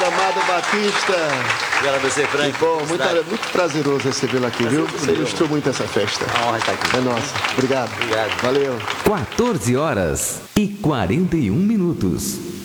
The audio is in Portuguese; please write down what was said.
Amado Batista. Obrigado a você, Frank. Que bom, muito prazeroso recebê-lo aqui, viu? Você ilustrou muito essa festa. É uma honra estar aqui. É nossa. Obrigado. Obrigado. Valeu. 14h41.